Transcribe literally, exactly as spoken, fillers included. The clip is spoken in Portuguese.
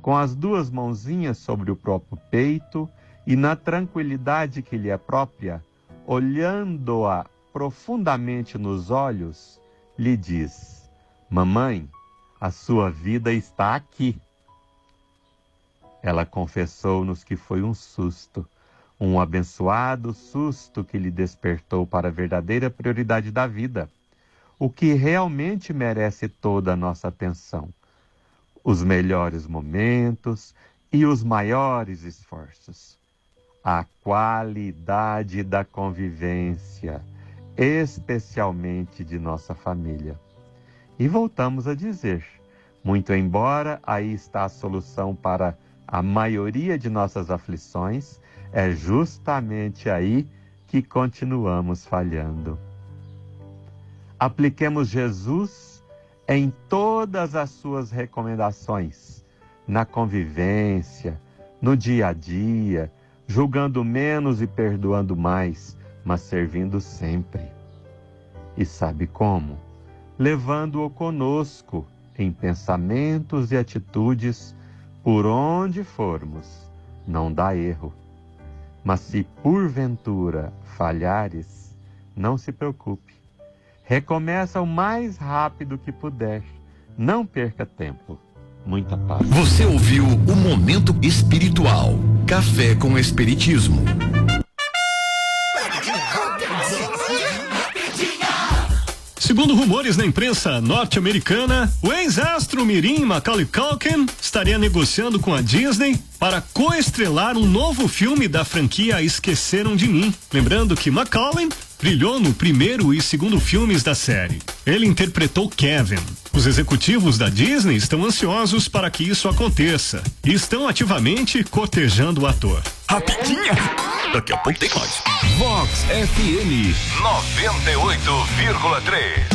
com as duas mãozinhas sobre o próprio peito e na tranquilidade que lhe é própria, olhando-a profundamente nos olhos, lhe diz: mamãe, a sua vida está aqui. Ela confessou-nos que foi um susto, um abençoado susto que lhe despertou para a verdadeira prioridade da vida, o que realmente merece toda a nossa atenção, os melhores momentos e os maiores esforços. A qualidade da convivência, especialmente de nossa família. E voltamos a dizer, muito embora aí está a solução para a maioria de nossas aflições, é justamente aí que continuamos falhando. Apliquemos Jesus em todas as suas recomendações, na convivência, no dia a dia, julgando menos e perdoando mais, mas servindo sempre. E sabe como? Levando-o conosco em pensamentos e atitudes por onde formos. Não dá erro. Mas se porventura falhares, não se preocupe. Recomeça o mais rápido que puder. Não perca tempo. Muita paz. Você ouviu o Momento Espiritual. Café com Espiritismo. Segundo rumores na imprensa norte-americana, o ex-astro mirim Macaulay Culkin estaria negociando com a Disney para coestrelar um novo filme da franquia Esqueceram de Mim. Lembrando que Macaulay brilhou no primeiro e segundo filmes da série. Ele interpretou Kevin. Os executivos da Disney estão ansiosos para que isso aconteça e estão ativamente cortejando o ator. Rapidinha! Daqui a pouco tem mais. Vox F M noventa e oito vírgula três.